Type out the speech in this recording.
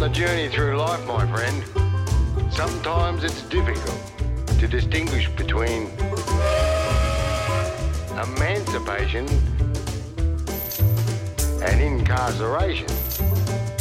the journey through life, my friend, sometimes it's difficult to distinguish between emancipation and incarceration.